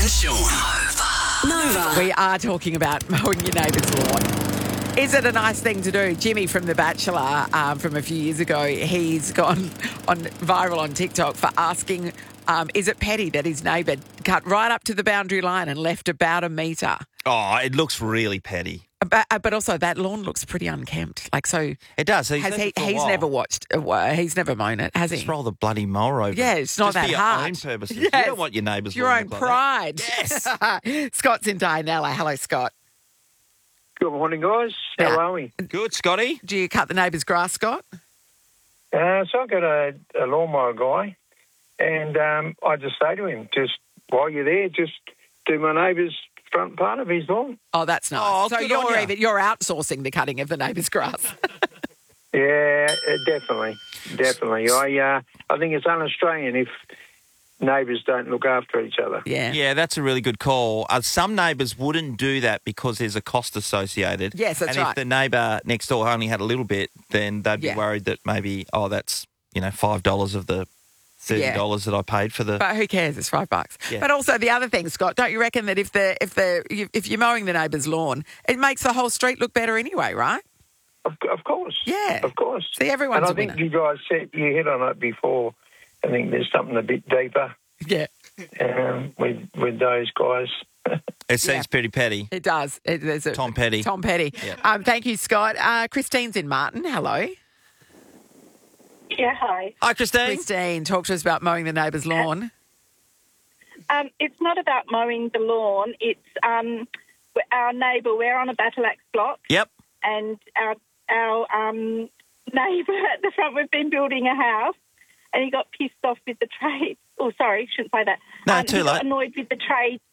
and Sean. Nova. We are talking about mowing your neighbour's lawn. Is it a nice thing to do? Jimmy from The Bachelor from a few years ago, he's gone viral on TikTok for asking, is it petty that his neighbour cut right up to the boundary line and left about a metre? Oh, it looks really petty. But also that lawn looks pretty unkempt. Like, so It does. He's never mown it, has he? Just roll the bloody mower over. Yeah, it's not Just that for hard. your own purposes. Yes. You don't want your neighbours Your lawn own to look like pride. Yes. Scott's in Dianella. Hello, Scott. Good morning, guys. How are we? that. Good, Scotty. Do you cut the neighbour's grass, Scott? So I got a lawnmower guy, and I just say to him, just while you're there, just do my neighbour's front part of his lawn. Oh, that's nice. Oh, so good you're on ya. you're outsourcing the cutting of the neighbour's grass. Yeah, definitely. I think it's un-Australian if neighbours don't look after each other. Yeah. Yeah, that's a really good call. Some neighbours wouldn't do that because there's a cost associated. Yes, that's and right. if the neighbour next door only had a little bit, then they'd be Yeah. worried that maybe, that's, $5 of the $30 that I paid for the... But who cares? It's $5. Yeah. But also the other thing, Scott, don't you reckon that if you're mowing the neighbour's lawn, it makes the whole street look better anyway, right? Of course. Yeah. Of course. See, everyone's And I a think winner. you guys you hit on it before. I think there's something a bit deeper Yeah, with those guys. It seems pretty petty. it does. There's a Tom Petty. Tom Petty. Yeah. Thank you, Scott. Christine's in Martin. Hello. Yeah, hi. Hi, Christine. Christine, talk to us about mowing the neighbour's lawn. It's not about mowing the lawn. It's our neighbour. We're on a battle axe block, Yep. and our neighbour at the front, we've been building a house, and he got pissed off with the trade. Oh, sorry, shouldn't say that. No, too he got late. annoyed with the